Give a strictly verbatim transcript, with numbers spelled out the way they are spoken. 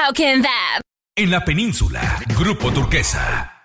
How can that? En la península, Grupo Turquesa.